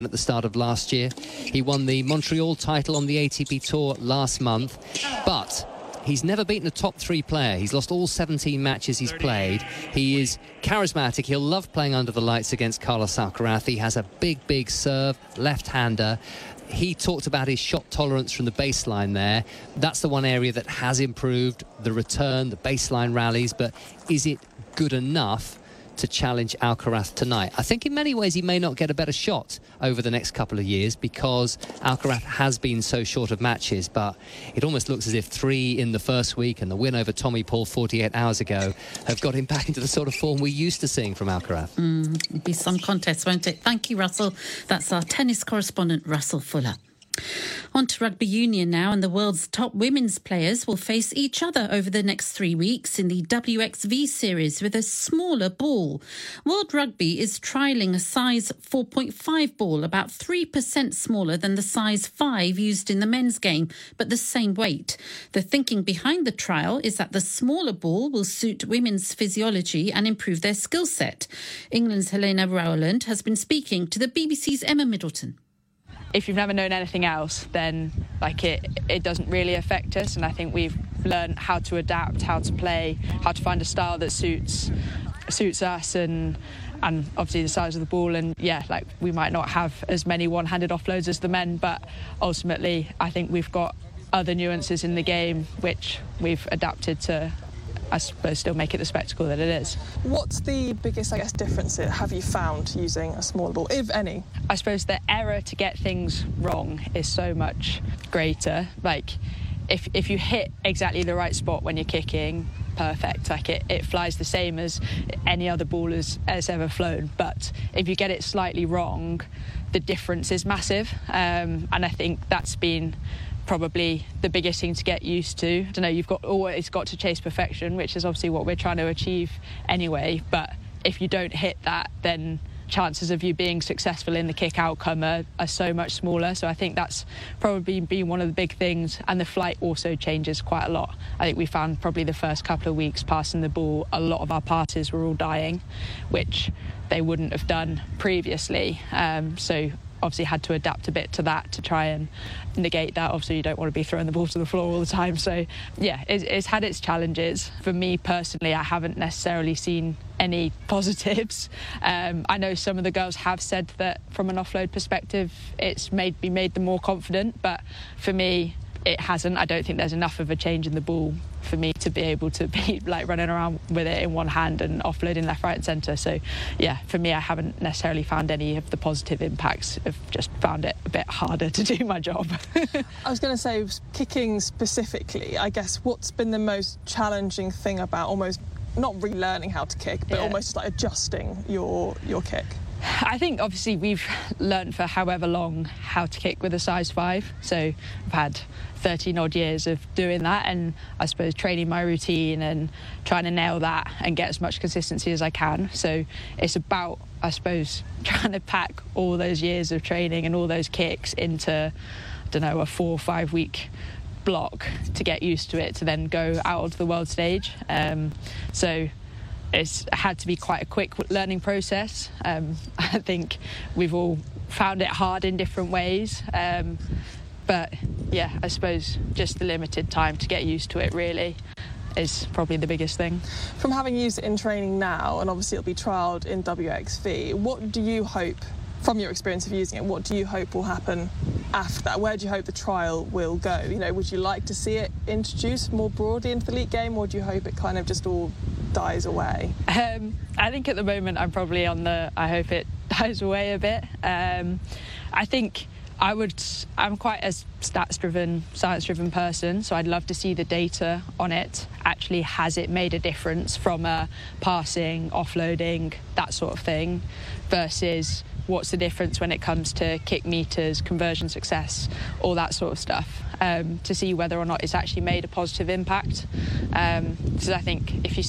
at the start of last year. He won the Montreal title on the ATP Tour last month, but he's never beaten a top 3 player. He's lost all 17 matches he's played. He is charismatic. He'll love playing under the lights against Carlos Alcaraz. He has a big serve, left-hander. He talked about his shot tolerance from the baseline there. That's the one area that has improved, the return, the baseline rallies. But is it good enough to challenge Alcaraz tonight? I think in many ways he may not get a better shot over the next couple of years because Alcaraz has been so short of matches, but it almost looks as if 3 in the first week and the win over Tommy Paul 48 hours ago have got him back into the sort of form we're used to seeing from Alcaraz. It'll be some contest, won't it? Thank you, Russell. That's our tennis correspondent, Russell Fuller. On to rugby union now, and the world's top women's players will face each other over the next 3 weeks in the WXV series with a smaller ball. World Rugby is trialling a size 4.5 ball, about 3% smaller than the size 5 used in the men's game, but the same weight. The thinking behind the trial is that the smaller ball will suit women's physiology and improve their skill set. England's Helena Rowland has been speaking to the BBC's Emma Middleton. If you've never known anything else, then it doesn't really affect us. And I think we've learned how to adapt, how to play, how to find a style that suits us and obviously the size of the ball. And we might not have as many one-handed offloads as the men, but ultimately I think we've got other nuances in the game which we've adapted to, I suppose, still make it the spectacle that it is. What's the biggest, difference have you found using a smaller ball, if any? I suppose the error to get things wrong is so much greater. If you hit exactly the right spot when you're kicking, perfect. It flies the same as any other ball has ever flown. But if you get it slightly wrong, the difference is massive. And I think that's been probably the biggest thing to get used to. I don't know, you've always got to chase perfection, which is obviously what we're trying to achieve anyway, but if you don't hit that, then chances of you being successful in the kick outcome are so much smaller. So I think that's probably been one of the big things, and the flight also changes quite a lot. I think we found probably the first couple of weeks passing the ball, a lot of our passes were all dying, which they wouldn't have done previously. So obviously had to adapt a bit to that to try and negate that. Obviously you don't want to be throwing the ball to the floor all the time, so it's had its challenges. For me personally, I haven't necessarily seen any positives. I know some of the girls have said that from an offload perspective it's made them more confident, but for me it hasn't. I don't think there's enough of a change in the ball for me to be able to be running around with it in one hand and offloading left, right and centre. So for me I haven't necessarily found any of the positive impacts. I've just found it a bit harder to do my job. I was going to say, kicking specifically, I guess what's been the most challenging thing about almost not relearning how to kick, but almost adjusting your kick? I think obviously we've learned for however long how to kick with a size 5, so I've had 13 odd years of doing that, and I suppose training my routine and trying to nail that and get as much consistency as I can. So it's about, I suppose, trying to pack all those years of training and all those kicks into, a 4 or 5 week block to get used to it, to then go out onto the world stage. So it's had to be quite a quick learning process. I think we've all found it hard in different ways. But I suppose just the limited time to get used to it really is probably the biggest thing. From having used it in training now, and obviously it'll be trialled in WXV, what do you hope, from your experience of using it, what do you hope will happen after that? Where do you hope the trial will go? Would you like to see it introduced more broadly into the elite game, or do you hope it kind of just all dies away? I think at the moment I'm probably on I hope it dies away a bit. I think I'm quite a stats-driven, science-driven person, so I'd love to see the data on it. Actually, has it made a difference from passing, offloading, that sort of thing, versus what's the difference when it comes to kick meters, conversion success, all that sort of stuff, to see whether or not it's actually made a positive impact. Because I think if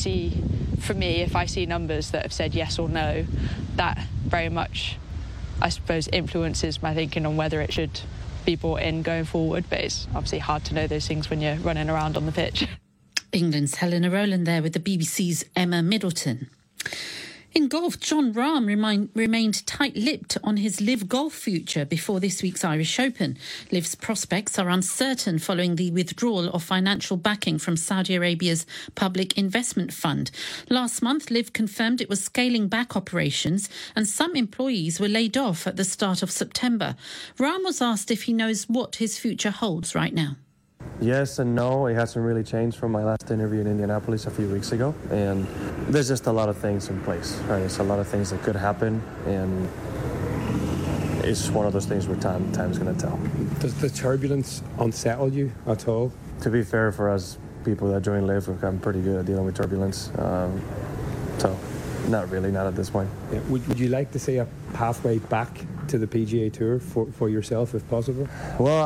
I see numbers that have said yes or no, that very much, I suppose, influences my thinking on whether it should be brought in going forward. But it's obviously hard to know those things when you're running around on the pitch. England's Helena Rowland there with the BBC's Emma Middleton. In golf, Jon Rahm remained tight-lipped on his LIV Golf future before this week's Irish Open. LIV's prospects are uncertain following the withdrawal of financial backing from Saudi Arabia's Public Investment Fund. Last month, LIV confirmed it was scaling back operations and some employees were laid off at the start of September. Rahm was asked if he knows what his future holds right now. Yes and no. It hasn't really changed from my last interview in Indianapolis a few weeks ago. And there's just a lot of things in place, right? There's a lot of things that could happen. And it's just one of those things where time's going to tell. Does the turbulence unsettle you at all? To be fair, for us people that join LIV, we've gotten pretty good at dealing with turbulence. So not really, not at this point. Yeah. Would you like to see a pathway back to the PGA Tour for yourself if possible? Well,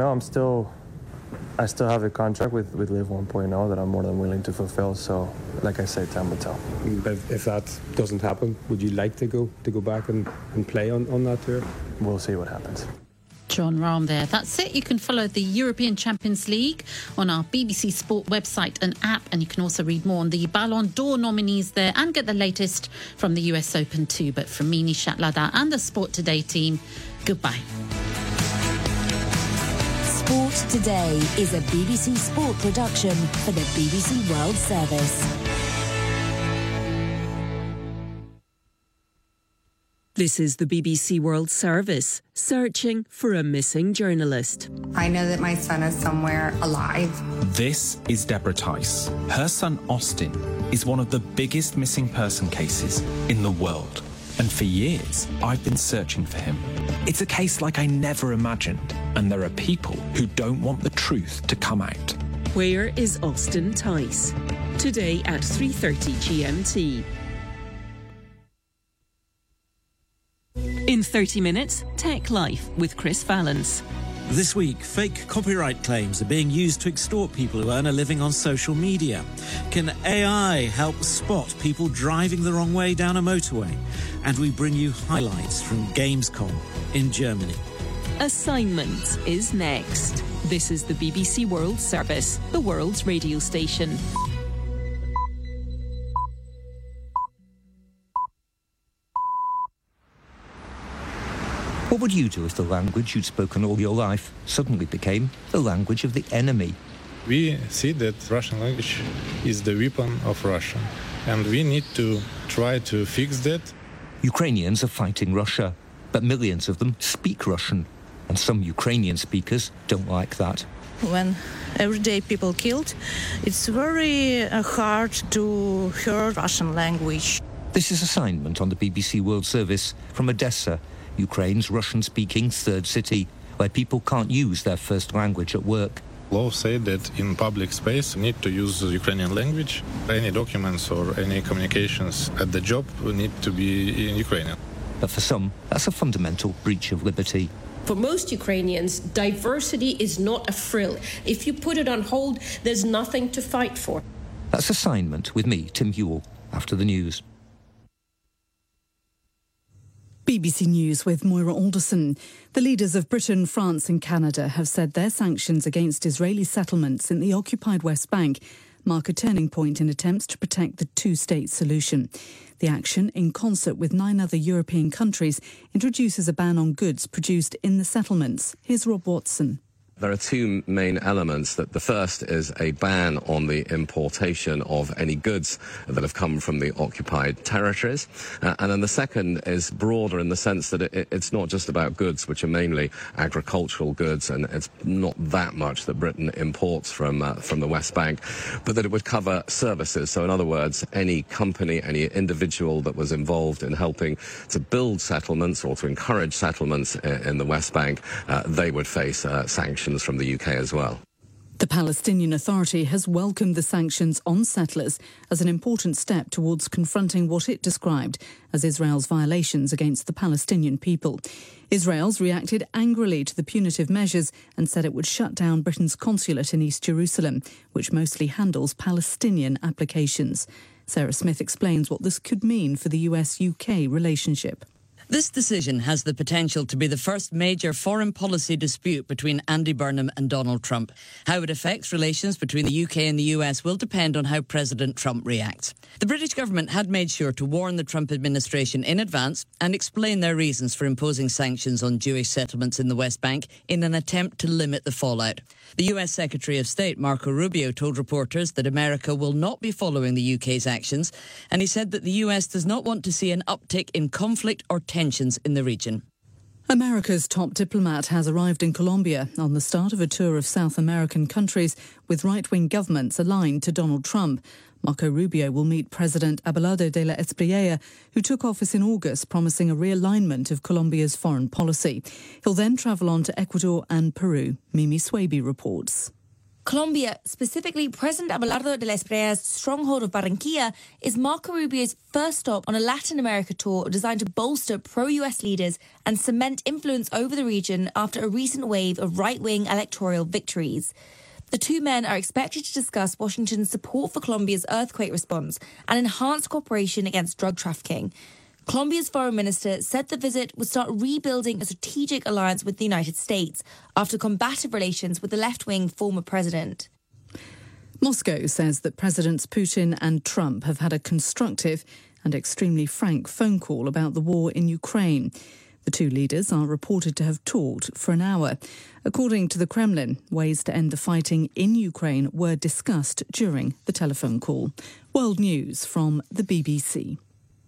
I still have a contract with LIV 1.0 that I'm more than willing to fulfill. So, like I say, time will tell. But if that doesn't happen, would you like to go back and play on that tour? We'll see what happens. Jon Rahm there. That's it. You can follow the European Champions League on our BBC Sport website and app, and you can also read more on the Ballon d'Or nominees there and get the latest from the US Open too. But from me, Nishat Ladha, and the Sport Today team, goodbye. Sport Today is a BBC Sport production for the BBC World Service. This is the BBC World Service, searching for a missing journalist. I know that my son is somewhere alive. This is Deborah Tice. Her son Austin is one of the biggest missing person cases in the world. And for years, I've been searching for him. It's a case like I never imagined. And there are people who don't want the truth to come out. Where is Austin Tice? Today at 3:30 GMT. In 30 minutes, Tech Life with Chris Valance. This week, fake copyright claims are being used to extort people who earn a living on social media. Can AI help spot people driving the wrong way down a motorway? And we bring you highlights from Gamescom in Germany. Assignment is next. This is the BBC World Service, the world's radio station. What would you do if the language you'd spoken all your life suddenly became the language of the enemy? We see that Russian language is the weapon of Russia, and we need to try to fix that. Ukrainians are fighting Russia, but millions of them speak Russian, and some Ukrainian speakers don't like that. When everyday people killed, it's very hard to hear Russian language. This is Assignment on the BBC World Service from Odessa, Ukraine's Russian-speaking third city, where people can't use their first language at work. Law said that in public space you need to use the Ukrainian language. Any documents or any communications at the job need to be in Ukrainian. But for some, that's a fundamental breach of liberty. For most Ukrainians, diversity is not a frill. If you put it on hold, there's nothing to fight for. That's Assignment with me, Tim Hewell, after the news. BBC News with Moira Alderson. The leaders of Britain, France and Canada have said their sanctions against Israeli settlements in the occupied West Bank mark a turning point in attempts to protect the two-state solution. The action, in concert with 9 other European countries, introduces a ban on goods produced in the settlements. Here's Rob Watson. There are 2 main elements. That the first is a ban on the importation of any goods that have come from the occupied territories. And then the second is broader in the sense that it's not just about goods, which are mainly agricultural goods, and it's not that much that Britain imports from the West Bank, but that it would cover services. So in other words, any company, any individual that was involved in helping to build settlements or to encourage settlements in the West Bank, they would face sanctions from the UK as well. The Palestinian Authority has welcomed the sanctions on settlers as an important step towards confronting what it described as Israel's violations against the Palestinian people. Israel's reacted angrily to the punitive measures and said it would shut down Britain's consulate in East Jerusalem, which mostly handles Palestinian applications. Sarah Smith explains what this could mean for the US-UK relationship. This decision has the potential to be the first major foreign policy dispute between Andy Burnham and Donald Trump. How it affects relations between the UK and the US will depend on how President Trump reacts. The British government had made sure to warn the Trump administration in advance and explain their reasons for imposing sanctions on Jewish settlements in the West Bank in an attempt to limit the fallout. The US Secretary of State, Marco Rubio, told reporters that America will not be following the UK's actions, and he said that the US does not want to see an uptick in conflict or tensions in the region. America's top diplomat has arrived in Colombia on the start of a tour of South American countries with right-wing governments aligned to Donald Trump. Marco Rubio will meet President Abelardo de la Espriella, who took office in August, promising a realignment of Colombia's foreign policy. He'll then travel on to Ecuador and Peru. Mimi Swaby reports. Colombia, specifically President Abelardo de la Espriella's stronghold of Barranquilla, is Marco Rubio's first stop on a Latin America tour designed to bolster pro-US leaders and cement influence over the region after a recent wave of right-wing electoral victories. The two men are expected to discuss Washington's support for Colombia's earthquake response and enhanced cooperation against drug trafficking. Colombia's foreign minister said the visit would start rebuilding a strategic alliance with the United States after combative relations with the left-wing former president. Moscow says that Presidents Putin and Trump have had a constructive and extremely frank phone call about the war in Ukraine. The two leaders are reported to have talked for an hour. According to the Kremlin, ways to end the fighting in Ukraine were discussed during the telephone call. World News from the BBC.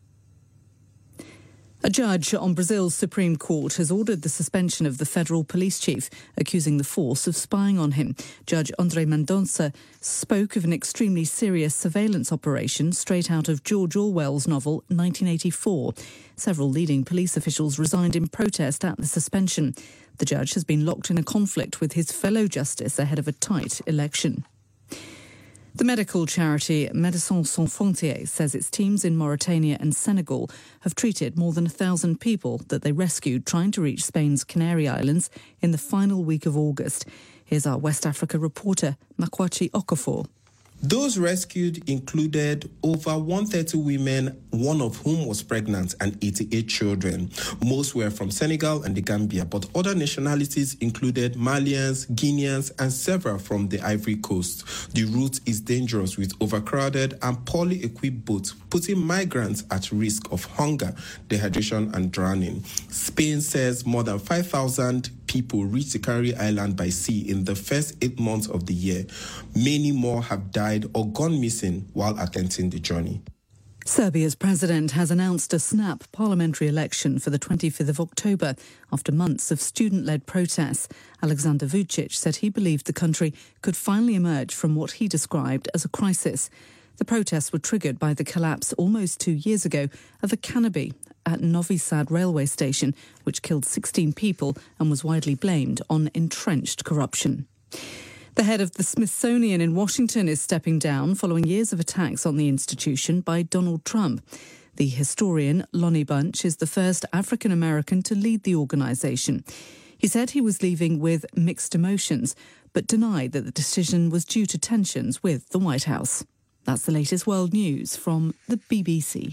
A judge on Brazil's Supreme Court has ordered the suspension of the federal police chief, accusing the force of spying on him. Judge André Mendonça spoke of an extremely serious surveillance operation straight out of George Orwell's novel 1984. Several leading police officials resigned in protest at the suspension. The judge has been locked in a conflict with his fellow justice ahead of a tight election. The medical charity Médecins Sans Frontières says its teams in Mauritania and Senegal have treated more than 1,000 people that they rescued trying to reach Spain's Canary Islands in the final week of August. Here's our West Africa reporter, Makwachi Okafor. Those rescued included over 130 women, one of whom was pregnant, and 88 children. Most were from Senegal and the Gambia, but other nationalities included Malians, Guineans, and several from the Ivory Coast. The route is dangerous with overcrowded and poorly equipped boats, putting migrants at risk of hunger, dehydration, and drowning. Spain says more than 5,000 people reached the Canary Island by sea in the first 8 months of the year. Many more have died or gone missing while attempting the journey. Serbia's president has announced a snap parliamentary election for the 25th of October after months of student-led protests. Alexander Vucic said he believed the country could finally emerge from what he described as a crisis. The protests were triggered by the collapse almost 2 years ago of a canopy at Novi Sad railway station, which killed 16 people and was widely blamed on entrenched corruption. The head of the Smithsonian in Washington is stepping down following years of attacks on the institution by Donald Trump. The historian Lonnie Bunch is the first African American to lead the organisation. He said he was leaving with mixed emotions, but denied that the decision was due to tensions with the White House. That's the latest world news from the BBC.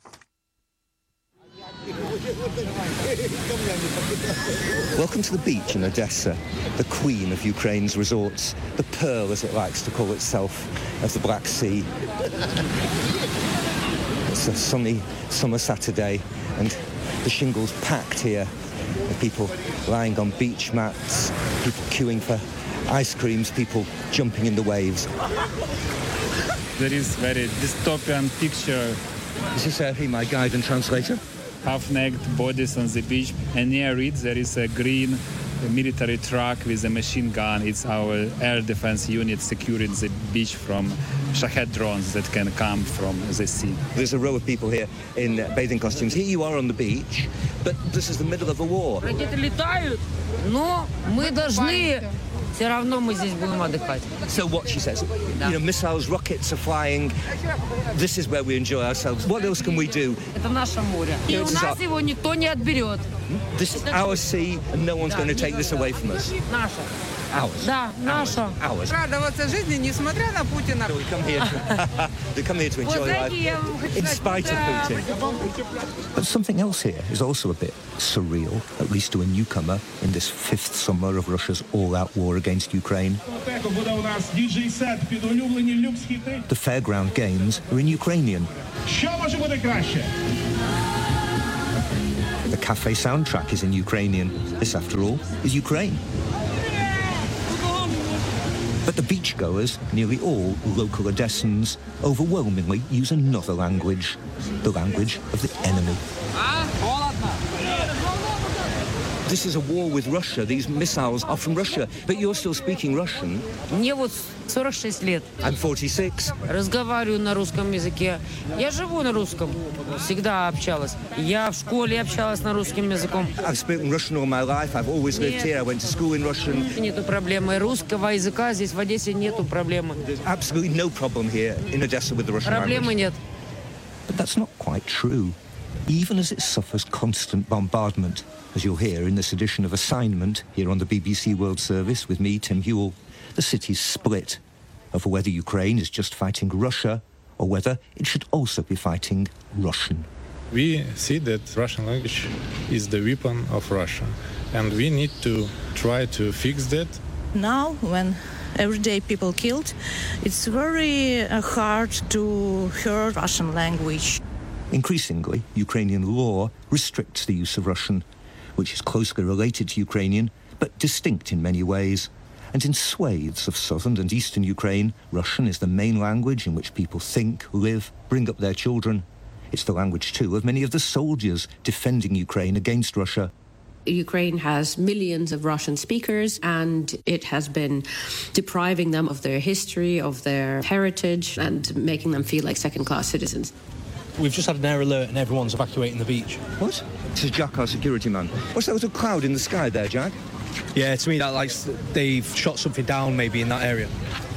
Welcome to the beach in Odessa, the queen of Ukraine's resorts, the pearl, as it likes to call itself, of the Black Sea. It's a sunny summer Saturday and the shingle's packed here, with people lying on beach mats, people queuing for ice creams, people jumping in the waves. There is very dystopian picture. This is Serhi, my guide and translator. Half-naked bodies on the beach, and near it there is a green military truck with a machine gun. It's our air defense unit securing the beach from Shahed drones that can come from the sea. There's a row of people here in bathing costumes. Here you are on the beach, but this is the middle of a war. So what she says, you know, missiles, rockets are flying. This is where we enjoy ourselves. What else can we do? This is our sea, and no one's going to take this away from us. Hours? Да, наша. Hours. Радоваться жизни, несмотря на Путина. We come here to enjoy life in spite of Putin. But something else here is also a bit surreal, at least to a newcomer in this fifth summer of Russia's all-out war against Ukraine. The Fairground Games are in Ukrainian. The cafe soundtrack is in Ukrainian. This, after all, is Ukraine. But the beachgoers, nearly all local Odessans, overwhelmingly use another language, the language of the enemy. This is a war with Russia. These missiles are from Russia, but you're still speaking Russian. Мне вот 46 лет. I'm 46. Разговариваю на русском языке. Я живу на русском. Всегда общалась. Я в школе общалась на русском языком. I've spoken Russian all my life. I've always lived here. I went to school in Russian. Нету проблемы. Русского языка здесь в Одессе нету проблемы. There's absolutely no problem here in Odessa with the Russian Проблемы language. нет. But that's not quite true. Even as it suffers constant bombardment, as you'll hear in this edition of Assignment here on the BBC World Service with me, Tim Hewell, the city's split over whether Ukraine is just fighting Russia or whether it should also be fighting Russian. We see that Russian language is the weapon of Russia, and we need to try to fix that. Now, when everyday people killed, it's very hard to hear Russian language. Increasingly, Ukrainian law restricts the use of Russian, which is closely related to Ukrainian, but distinct in many ways. And in swathes of southern and eastern Ukraine, Russian is the main language in which people think, live, bring up their children. It's the language, too, of many of the soldiers defending Ukraine against Russia. Ukraine has millions of Russian speakers, and it has been depriving them of their history, of their heritage, and making them feel like second-class citizens. We've just had an air alert and everyone's evacuating the beach. What? This is Jack, our security man. What's that little cloud in the sky there, Jack? Yeah, to me that like they've shot something down maybe in that area.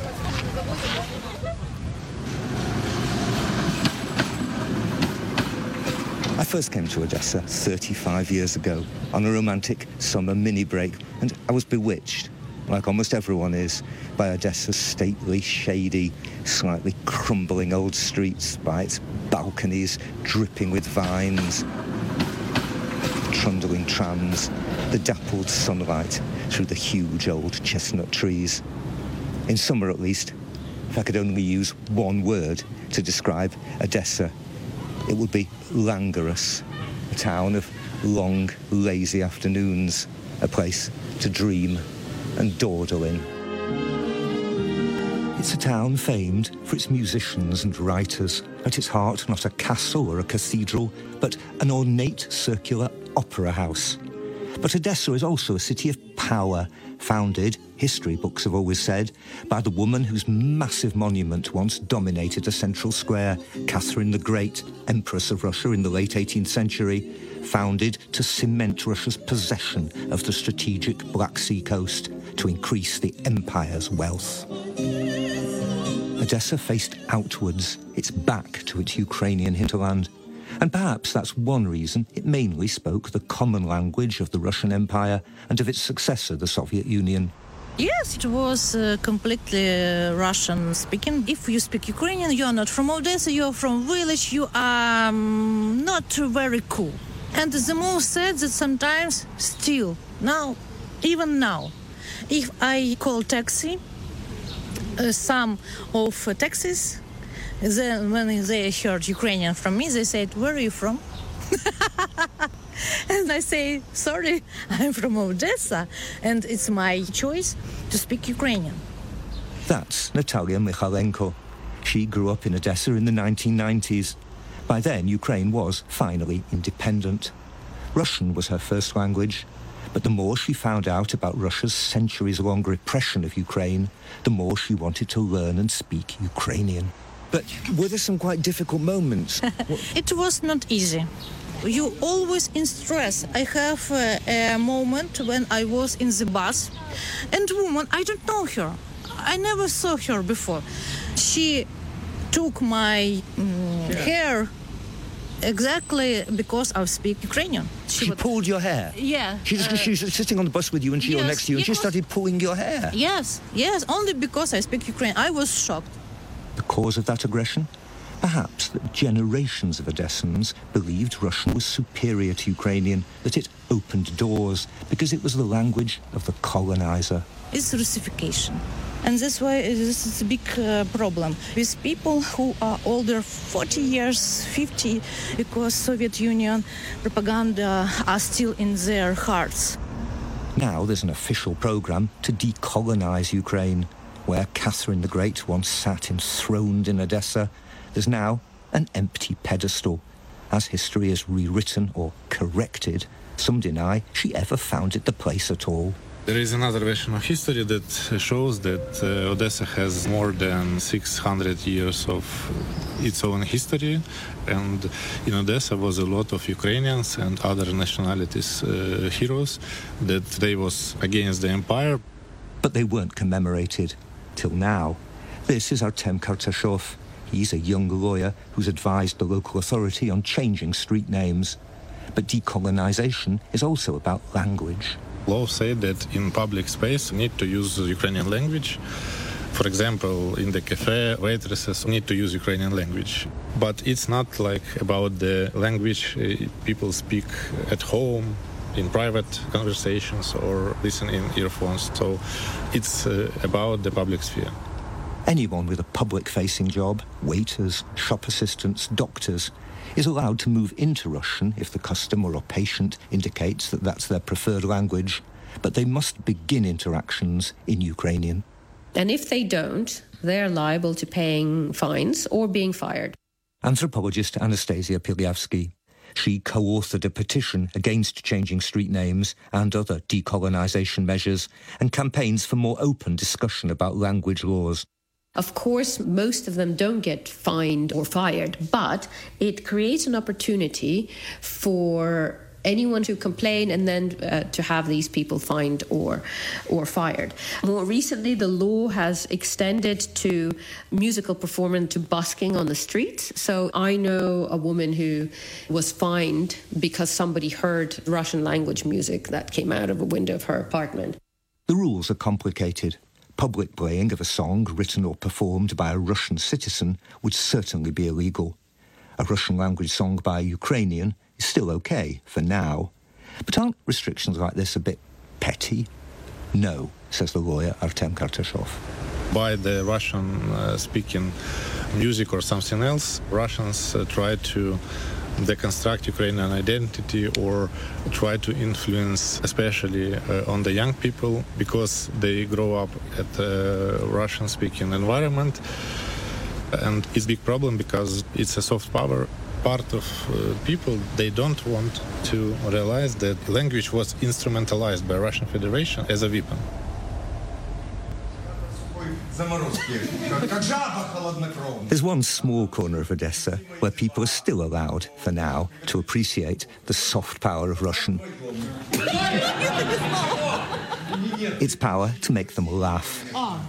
I first came to Odessa 35 years ago on a romantic summer mini break, and I was bewitched, like almost everyone is, by Odessa's stately, shady, slightly crumbling old streets, by its balconies dripping with vines, trundling trams, the dappled sunlight through the huge old chestnut trees. In summer, at least, if I could only use one word to describe Odessa, it would be languorous, a town of long, lazy afternoons, a place to dream and dawdle in. It's a town famed for its musicians and writers. At its heart, not a castle or a cathedral, but an ornate circular opera house. But Odessa is also a city of power, founded, history books have always said, by the woman whose massive monument once dominated a central square, Catherine the Great, Empress of Russia in the late 18th century, founded to cement Russia's possession of the strategic Black Sea coast to increase the empire's wealth. Odessa faced outwards, its back to its Ukrainian hinterland. And perhaps that's one reason it mainly spoke the common language of the Russian Empire and of its successor, the Soviet Union. Yes, it was completely Russian speaking. If you speak Ukrainian, you are not from Odessa, you are from village, you are not very cool. And the most sad that sometimes still, now, even now, if I call taxi, some of taxis, then when they heard Ukrainian from me, they said, "Where are you from?" And I say, "Sorry, I'm from Odessa, and it's my choice to speak Ukrainian." That's Natalia Mikhailenko. She grew up in Odessa in the 1990s. By then, Ukraine was finally independent. Russian was her first language, but the more she found out about Russia's centuries-long repression of Ukraine, the more she wanted to learn and speak Ukrainian. But were there some quite difficult moments? It was not easy. You always in stress. I have a moment when I was in the bus, and woman, I don't know her. I never saw her before. She took my hair Exactly, because I speak Ukrainian. She pulled your hair? Yeah. She was sitting on the bus with you and or next to you and she started pulling your hair? Yes, only because I speak Ukrainian. I was shocked. The cause of that aggression? Perhaps that generations of Odessans believed Russian was superior to Ukrainian, that it opened doors because it was the language of the colonizer. It's Russification. And that's why this is a big problem with people who are older, 40 years, 50, because Soviet Union propaganda are still in their hearts. Now there's an official program to decolonize Ukraine, where Catherine the Great once sat enthroned in Odessa. There's now an empty pedestal. As history is rewritten or corrected, some deny she ever founded the place at all. There is another version of history that shows that Odessa has more than 600 years of its own history, and in Odessa was a lot of Ukrainians and other nationalities heroes that they was against the empire. But they weren't commemorated till now. This is Artem Kartashov. He's a young lawyer who's advised the local authority on changing street names. But decolonization is also about language. Law said that in public space you need to use Ukrainian language. For example, in the cafe, waitresses need to use Ukrainian language. But it's not like about the language people speak at home, in private conversations, or listen in earphones. So it's about the public sphere. Anyone with a public-facing job, waiters, shop assistants, doctors, is allowed to move into Russian if the customer or patient indicates that that's their preferred language, but they must begin interactions in Ukrainian. And if they don't, they're liable to paying fines or being fired. Anthropologist Anastasia Pilyavsky. She co-authored a petition against changing street names and other decolonization measures and campaigns for more open discussion about language laws. Of course, most of them don't get fined or fired, but it creates an opportunity for anyone to complain and then to have these people fined or fired. More recently, the law has extended to musical performance, to busking on the streets. So I know a woman who was fined because somebody heard Russian language music that came out of a window of her apartment. The rules are complicated. Public playing of a song written or performed by a Russian citizen would certainly be illegal. A Russian language song by a Ukrainian is still okay for now. But aren't restrictions like this a bit petty? No, says the lawyer Artem Kartashov. By the Russian-speaking music or something else, Russians try to deconstruct Ukrainian identity or try to influence, especially on the young people, because they grow up at a Russian-speaking environment. And it's a big problem because it's a soft power. Part of people, they don't want to realize that language was instrumentalized by Russian Federation as a weapon. There's one small corner of Odessa where people are still allowed, for now, to appreciate the soft power of Russian. Its power to make them laugh.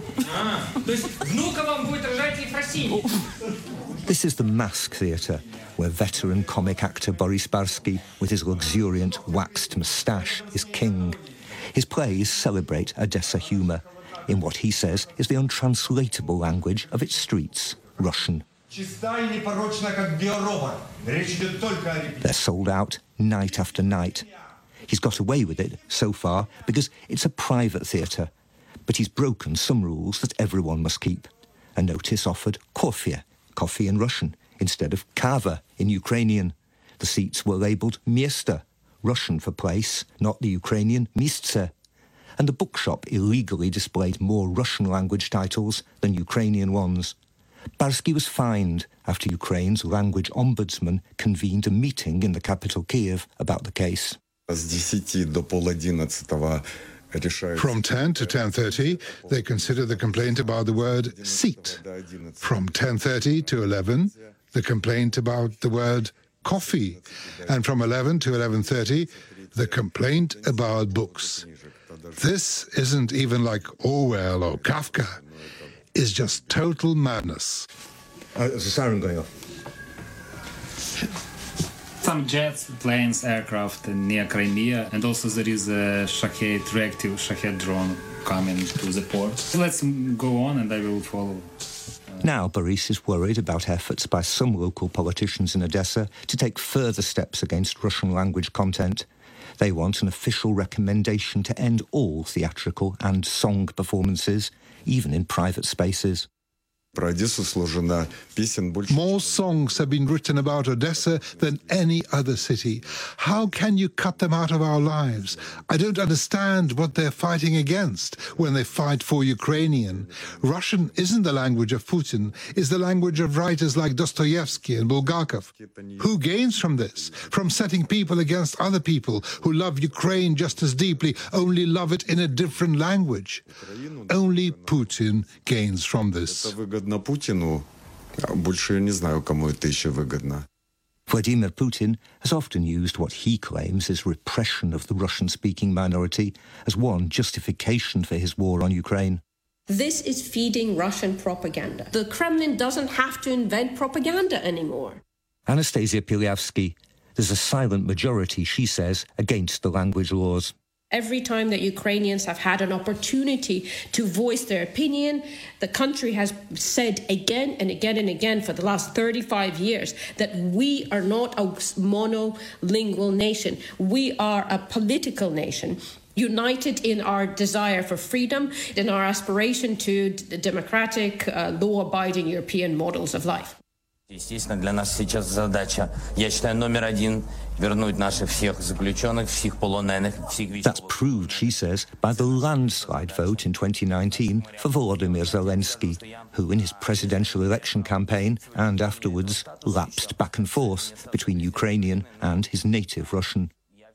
This is the Mask Theatre, where veteran comic actor Boris Barsky, with his luxuriant waxed moustache, is king. His plays celebrate Odessa humour in what he says is the untranslatable language of its streets, Russian. They're sold out night after night. He's got away with it so far because it's a private theatre, but he's broken some rules that everyone must keep. A notice offered coffee in Russian, instead of kava in Ukrainian. The seats were labelled miesta, Russian for place, not the Ukrainian mistse. And the bookshop illegally displayed more Russian language titles than Ukrainian ones. Barsky was fined after Ukraine's language ombudsman convened a meeting in the capital Kiev about the case. From 10 to 10:30, they consider the complaint about the word seat. From 10:30 to 11, the complaint about the word coffee. And from 11 to 11:30, the complaint about books. This isn't even like Orwell or Kafka. It's just total madness. There's a siren going off. some jets, planes, aircraft near Crimea, and also there is a Shahed, reactive Shahed drone coming to the port. So let's go on and I will follow. Now Boris is worried about efforts by some local politicians in Odessa to take further steps against Russian language content. They want an official recommendation to end all theatrical and song performances, even in private spaces. More songs have been written about Odessa than any other city. How can you cut them out of our lives? I don't understand what they're fighting against when they fight for Ukrainian. Russian isn't the language of Putin, it's the language of writers like Dostoevsky and Bulgakov. Who gains from this? From setting people against other people who love Ukraine just as deeply, only love it in a different language. Only Putin gains from this. Vladimir Putin has often used what he claims is repression of the Russian-speaking minority as one justification for his war on Ukraine. This is feeding Russian propaganda. The Kremlin doesn't have to invent propaganda anymore. Anastasia Pilyavsky, there's a silent majority, she says, against the language laws. Every time that Ukrainians have had an opportunity to voice their opinion, the country has said again and again and again for the last 35 years that we are not a monolingual nation. We are a political nation, united in our desire for freedom, in our aspiration to democratic, law-abiding European models of life. Естественно, для нас сейчас задача, я считаю, номер один вернуть наших всех заключенных, всех полоненых, всех вещей. That's proved, she says, by the landslide vote in 2019 for Volodymyr Zelensky, who in his presidential election campaign and afterwards lapsed back and forth between Ukrainian and his native Russian.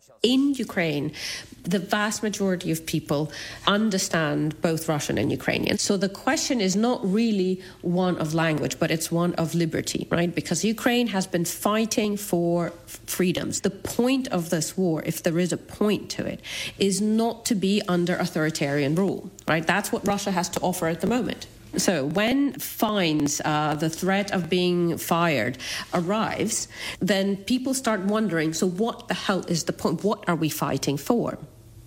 In Ukraine, the vast majority of people understand both Russian and Ukrainian. So the question is not really one of language, but it's one of liberty, right? Because Ukraine has been fighting for freedoms. The point of this war, if there is a point to it, is not to be under authoritarian rule, right? That's what Russia has to offer at the moment. So when finds, the threat of being fired arrives, then people start wondering, so what the hell is the point? What are we fighting for?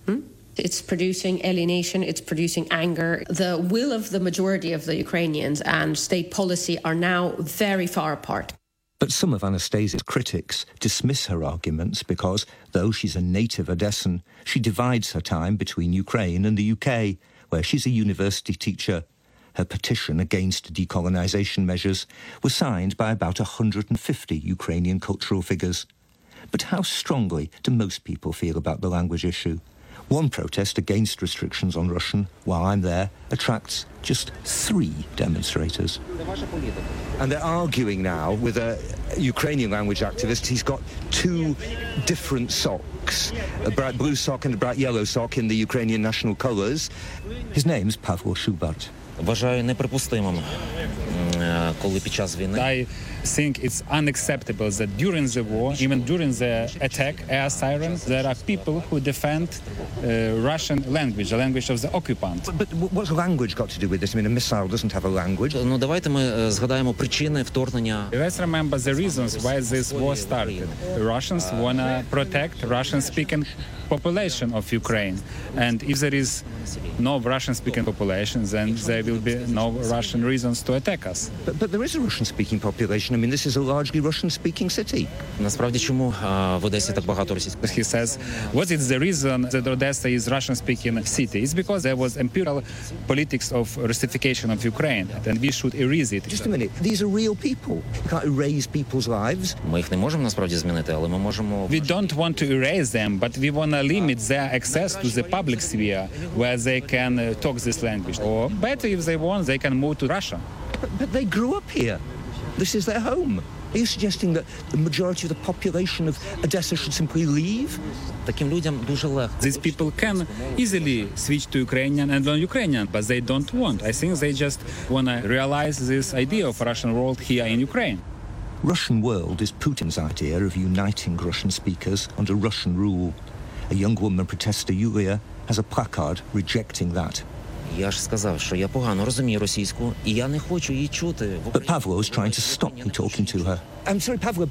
It's producing alienation, it's producing anger. The will of the majority of the Ukrainians and state policy are now very far apart. But some of Anastasia's critics dismiss her arguments because, though she's a native Odessan, she divides her time between Ukraine and the UK, where she's a university teacher. Her petition against decolonisation measures was signed by about 150 Ukrainian cultural figures. But how strongly do most people feel about the language issue? One protest against restrictions on Russian, while I'm there, attracts just 3 demonstrators. And they're arguing now with a Ukrainian language activist. He's got 2 different socks, a bright blue sock and a bright yellow sock in the Ukrainian national colours. His name's Pavlo Shubart. Вважаю неприпустимим, коли під час війни. I think it's unacceptable that during the war, even during the attack, air sirens, there are people who defend Russian language, the language of the occupant. But what's language got to do with this? I mean, a missile doesn't have a language. Ну, давайте ми згадаємо причини вторгнення. Let's remember the reasons why this war started. The Russians want to protect Russian-speaking population of Ukraine. And if there is no Russian-speaking population, then there will be no Russian reasons to attack us. But there is a Russian-speaking population. I mean, this is a largely Russian-speaking city. Насправді, чому в Одесі так багато російських? He says, what is the reason that Odessa is Russian-speaking city? It's because there was imperial politics of Russification of Ukraine, and we should erase it. Just a minute, these are real people. You can't erase people's lives. Ми їх не можемо насправді змінити, але ми можемо... We don't want to erase them, but we want to limit their access to the public sphere where they can talk this language. Or better, if they want, they can move to Russia. But they grew up here. This is their home. Are you suggesting that the majority of the population of Odessa should simply leave? Таким людям дуже легко. These people can easily switch to Ukrainian and learn Ukrainian, but they don't want. I think they just want to realize this idea of Russian world here in Ukraine. Russian world is Putin's idea of uniting Russian speakers under Russian rule. A young woman protester, Yulia, has a placard rejecting that. Я ж сказав, що я погано розумію російську, і я не хочу її чути. But Pavlo is trying to stop me talking to her. I'm sorry, Pavlo, but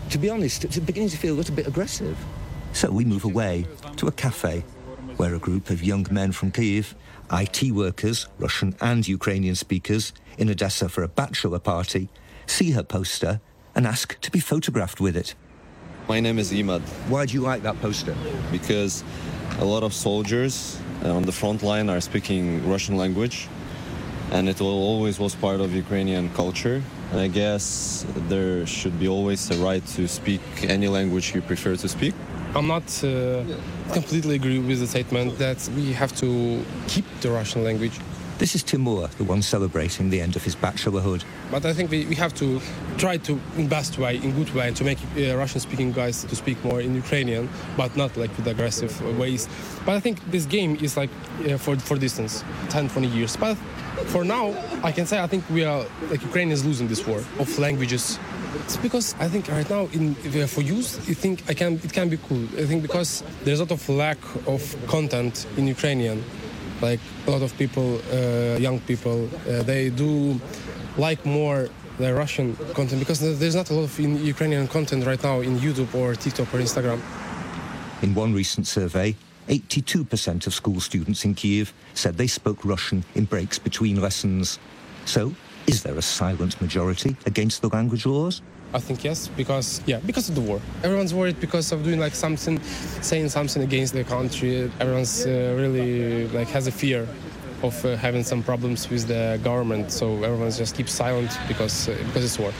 to be honest, it's beginning to feel a little bit aggressive. So we move away to a cafe where a group of young men from Kyiv, IT workers, Russian and Ukrainian speakers, in Odessa for a bachelor party, see her poster and ask to be photographed with it. My name is Imad. Why do you like that poster? Because a lot of soldiers on the front line are speaking Russian language, and it always was part of Ukrainian culture. And I guess there should be always a right to speak any language you prefer to speak. I'm not completely agree with the statement that we have to keep the Russian language. This is Timur, the one celebrating the end of his bachelorhood. But I think we have to try to, in best way, in good way, to make Russian-speaking guys to speak more in Ukrainian, but not like with aggressive ways. But I think this game is like for distance, 10, 20 years. But for now, I can say I think we are, like Ukraine is losing this war of languages. It's because I think right now for youth, I think it can be cool. I think because there's a lot of lack of content in Ukrainian. Like a lot of people, young people, they do like more the Russian content because there's not a lot of Ukrainian content right now in YouTube or TikTok or Instagram. In one recent survey, 82% of school students in Kyiv said they spoke Russian in breaks between lessons. So, is there a silent majority against the language laws? I think yes, because of the war. Everyone's worried because of doing like something, saying something against the country. Everyone's really like has a fear of having some problems with the government. So everyone just keeps silent because it's war.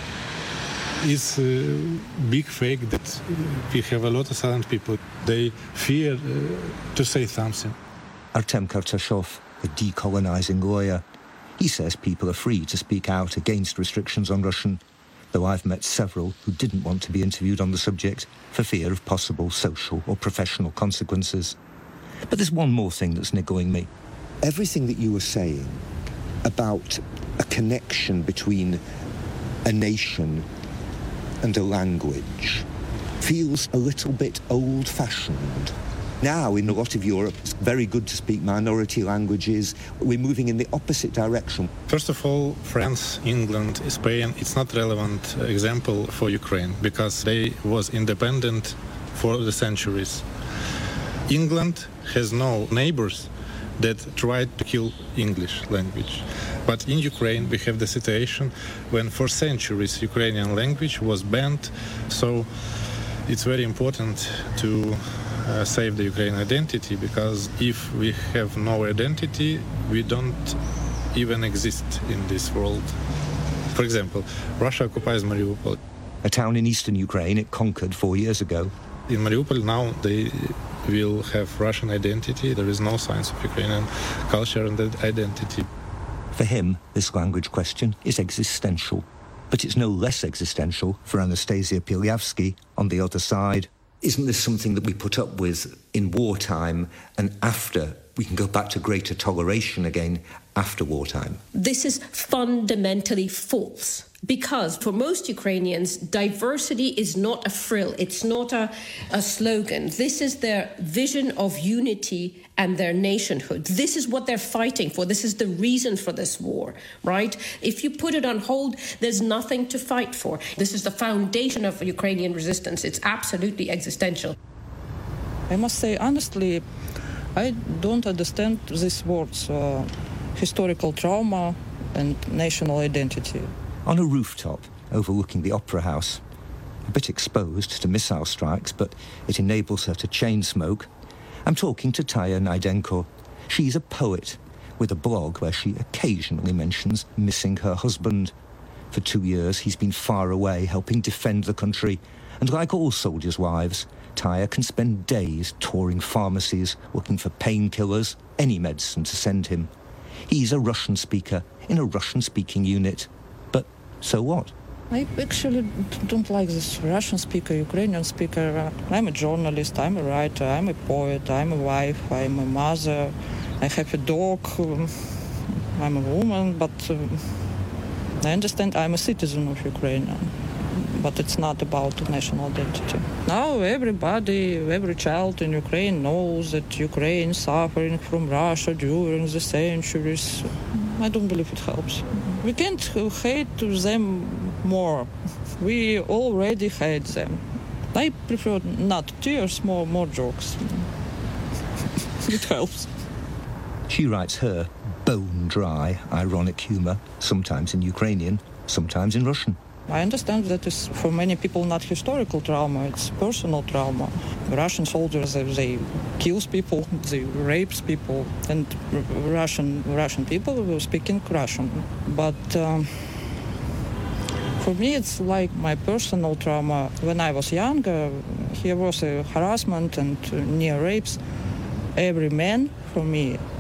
It's a big fake that we have a lot of silent people. They fear to say something. Artem Kartashov, a decolonizing lawyer, he says people are free to speak out against restrictions on Russian, though I've met several who didn't want to be interviewed on the subject for fear of possible social or professional consequences. But there's one more thing that's niggling me. Everything that you were saying about a connection between a nation and a language feels a little bit old-fashioned. Now, in a lot of Europe, it's very good to speak minority languages. We're moving in the opposite direction. First of all, France, England, Spain, it's not relevant example for Ukraine because they was independent for the centuries. England has no neighbors that tried to kill English language. But in Ukraine, we have the situation when for centuries Ukrainian language was banned. So it's very important to save the Ukrainian identity, because if we have no identity, we don't even exist in this world. For example, Russia occupies Mariupol. A town in eastern Ukraine it conquered 4 years ago. In Mariupol now they will have Russian identity. There is no signs of Ukrainian culture and identity. For him, this language question is existential. But it's no less existential for Anastasia Pilyavsky on the other side. Isn't this something that we put up with in wartime, and after we can go back to greater toleration again after wartime? This is fundamentally false. Because for most Ukrainians, diversity is not a frill, it's not a slogan. This is their vision of unity and their nationhood. This is what they're fighting for. This is the reason for this war, right? If you put it on hold, there's nothing to fight for. This is the foundation of Ukrainian resistance. It's absolutely existential. I must say, honestly, I don't understand these words, historical trauma and national identity. On a rooftop overlooking the Opera House, a bit exposed to missile strikes, but it enables her to chain smoke, I'm talking to Taya Naidenko. She's a poet with a blog where she occasionally mentions missing her husband. For 2 years, he's been far away helping defend the country, and like all soldiers' wives, Taya can spend days touring pharmacies looking for painkillers, any medicine to send him. He's a Russian speaker in a Russian-speaking unit. But so what? I actually don't like this Russian speaker, Ukrainian speaker. I'm a journalist, I'm a writer, I'm a poet, I'm a wife, I'm a mother, I have a dog, I'm a woman, but I understand I'm a citizen of Ukraine. But it's not about national identity. Now everybody, every child in Ukraine knows that Ukraine is suffering from Russia during the centuries. I don't believe it helps. We can't hate them more. We already hate them. I prefer not tears, more jokes. It helps. She writes her bone-dry, ironic humour, sometimes in Ukrainian, sometimes in Russian. I understand that is for many people not historical trauma, it's personal trauma. Russian soldiers, they kill people, they rape people, and Russian people were speaking Russian. But for me, it's like my personal trauma. When I was younger, here was a harassment and near rapes. Every man, for me,